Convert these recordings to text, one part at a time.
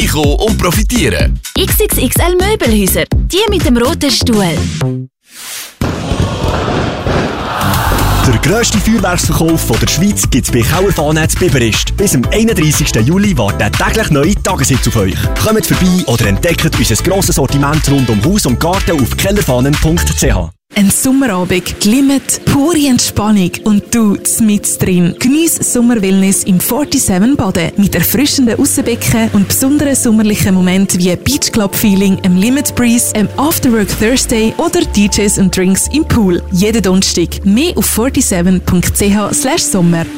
vorbeikommen und profitieren. XXXL Möbelhäuser, die mit dem roten Stuhl. Der grösste Feuerwerksverkauf der Schweiz gibt es bei Kauerfahnen zu Biberist. Bis am 31. Juli warten täglich neue Tageshits auf euch. Kommt vorbei oder entdeckt unser grosses Sortiment rund um Haus und Garten auf kellerfahnen.ch. Ein Sommerabend, Limit, pure Entspannung und du mit drin. Geniesse Sommerwellness im 47 Baden mit erfrischenden Aussenbecken und besonderen sommerlichen Momenten wie Beach Club Feeling, einem Limit Breeze, einem Afterwork Thursday oder DJs und Drinks im Pool. Jeden Donnerstag. Mehr auf 47.ch/Sommer.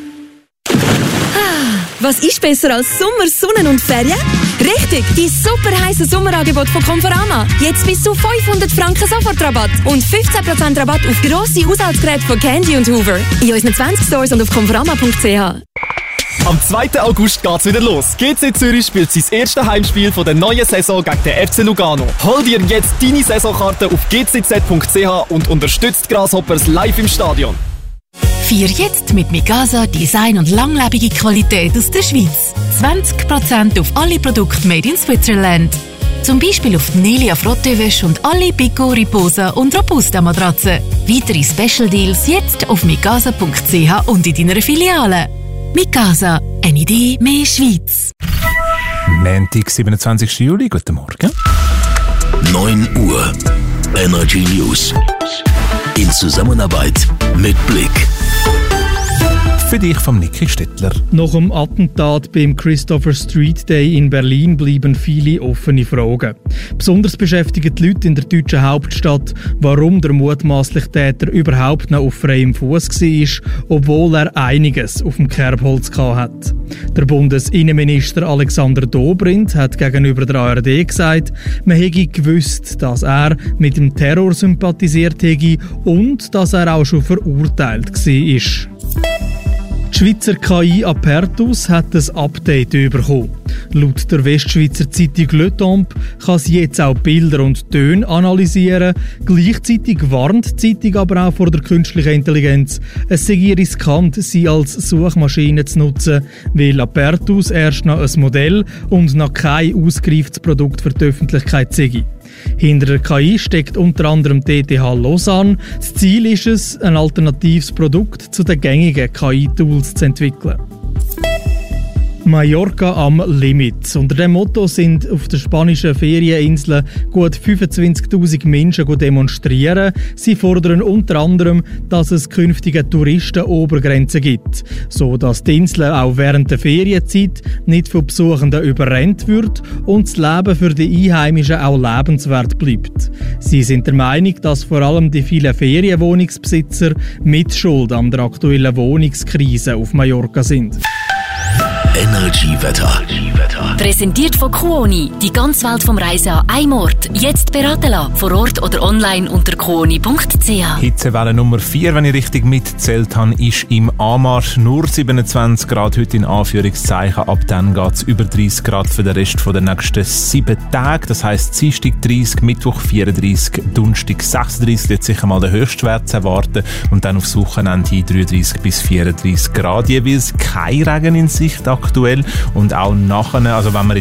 Was ist besser als Sommer, Sonnen und Ferien? Richtig, die super heiße Sommerangebot von Conforama. Jetzt bis zu 500 Franken Sofortrabatt und 15% Rabatt auf grosse Haushaltsgeräte von Candy und Hoover. In unseren 20 Stores und auf conforama.ch. Am 2. August geht's wieder los. GC Zürich spielt sein erstes Heimspiel von der neuen Saison gegen den FC Lugano. Hol dir jetzt deine Saisonkarte auf gcz.ch und unterstützt Grasshoppers live im Stadion. Feier jetzt mit Mikasa Design und langlebige Qualität aus der Schweiz. 20% auf alle Produkte made in Switzerland. Zum Beispiel auf die Nelia Frottewäsche und alle Pico, Riposa und Robusta Matratzen. Weitere Special Deals jetzt auf mikasa.ch und in deiner Filiale. Mikasa, eine Idee mehr Schweiz. Montag, 27. Juli, guten Morgen. 9 Uhr. Energy News. In Zusammenarbeit mit Blick. Für dich vom Niki Stettler. Nach dem Attentat beim Christopher Street Day in Berlin bleiben viele offene Fragen. Besonders beschäftigen die Leute in der deutschen Hauptstadt, warum der mutmaßliche Täter überhaupt noch auf freiem Fuß war, obwohl er einiges auf dem Kerbholz hatte. Der Bundesinnenminister Alexander Dobrindt hat gegenüber der ARD gesagt, man hätte gewusst, dass er mit dem Terror sympathisiert hätte und dass er auch schon verurteilt war. Die Schweizer KI Apertus hat ein Update bekommen. Laut der Westschweizer Zeitung Le Temps kann sie jetzt auch Bilder und Töne analysieren. Gleichzeitig warnt die Zeitung aber auch vor der künstlichen Intelligenz. Es sei riskant, sie als Suchmaschine zu nutzen, weil Apertus erst noch ein Modell und noch kein ausgereiftes Produkt für die Öffentlichkeit sei. Hinter der KI steckt unter anderem die ETH Lausanne. Das Ziel ist es, ein alternatives Produkt zu den gängigen KI-Tools zu entwickeln. Mallorca am Limit. Unter dem Motto sind auf der spanischen Ferieninsel gut 25'000 Menschen demonstrieren. Sie fordern unter anderem, dass es künftige Touristenobergrenzen gibt, so dass die Insel auch während der Ferienzeit nicht von Besuchenden überrennt wird und das Leben für die Einheimischen auch lebenswert bleibt. Sie sind der Meinung, dass vor allem die vielen Ferienwohnungsbesitzer Mitschuld an der aktuellen Wohnungskrise auf Mallorca sind. Energy-Wetter. Präsentiert von Kuoni. Die ganze Welt vom Reisen an einem Ort. Jetzt beraten lassen. Vor Ort oder online unter kuoni.ch. Hitzewelle Nummer 4, wenn ich richtig mitzählt habe, ist im Anmarsch. Nur 27 Grad heute in Anführungszeichen. Ab dann geht es über 30 Grad für den Rest der nächsten 7 Tage. Das heisst, Dienstag 30, Mittwoch 34, Donnerstag 36. Jetzt sicher mal der Höchstwert zu erwarten. Und dann aufs Wochenende 33 bis 34 Grad. Jeweils kein Regen in Sicht aktuell. Und auch nachher, also wenn man